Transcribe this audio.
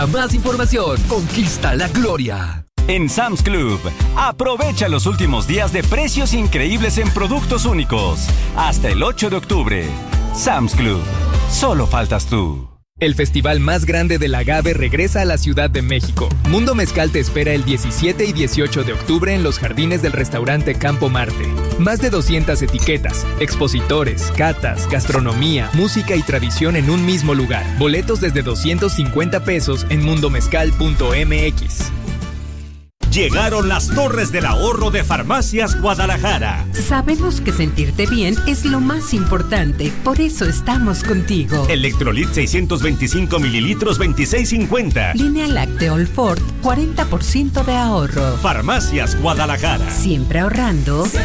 Más información, conquista la gloria. En Sam's Club, aprovecha los últimos días de precios increíbles en productos únicos. Hasta el 8 de octubre. Sam's Club, solo faltas tú. El festival más grande del agave regresa a la Ciudad de México. Mundo Mezcal te espera el 17 y 18 de octubre en los jardines del restaurante Campo Marte. Más de 200 etiquetas, expositores, catas, gastronomía, música y tradición en un mismo lugar. Boletos desde 250 pesos en mundomezcal.mx. Llegaron las Torres del Ahorro de Farmacias Guadalajara. Sabemos que sentirte bien es lo más importante, por eso estamos contigo. Electrolit 625 mililitros 26.50. Línea Lácteol Ford, 40% de ahorro. Farmacias Guadalajara. Siempre ahorrando.